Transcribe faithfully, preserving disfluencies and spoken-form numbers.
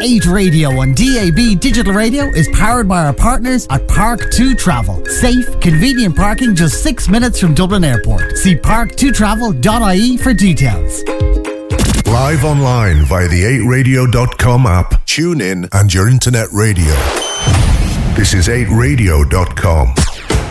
eight Radio on D A B Digital Radio is powered by our partners at Park two Travel. Safe, convenient parking just six minutes from Dublin Airport. See park two travel dot I E for details. Live online via the eight radio dot com app, tune in and your internet radio. This is eight radio dot com.